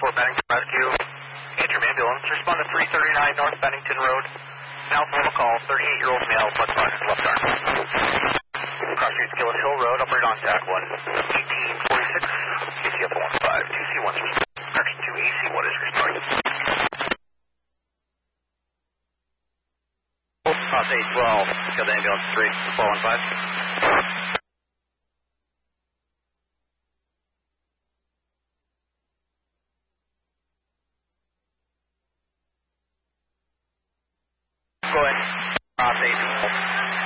Fort Bennington Rescue. Antrim ambulance. Respond to 339 North Bennington Road. Now final call. 38-year-old male, blood clot in his left arm. Cross Street, Skillet Hill Road. Operate on TAC 11846. KCF 15. TC1 is correction 2 AC1 is responding. Cross 812. Kill the ambulance 3 415. Go ahead. 812.